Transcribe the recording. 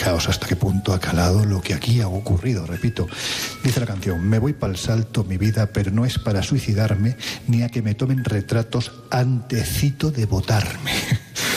Fijaos hasta qué punto ha calado lo que aquí ha ocurrido, repito. Dice la canción: me voy pa'l salto, mi vida, pero no es para suicidarme, ni a que me tomen retratos antecito de botarme.